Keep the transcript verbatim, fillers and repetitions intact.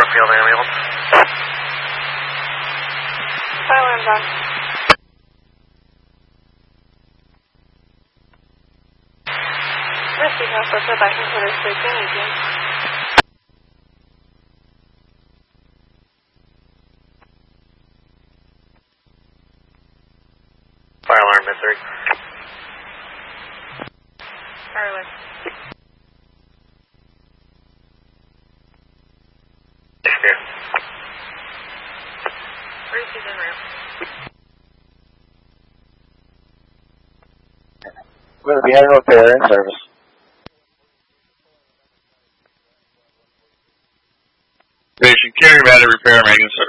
field ambulance. Fire alarm's on. Rescue transport to back in quarters, please. Thank you. Fire alarm, mid three. Fire alarm. Here. Rescue's en route. We're going to be having repair in service. Station, carry battery repair, maintenance service.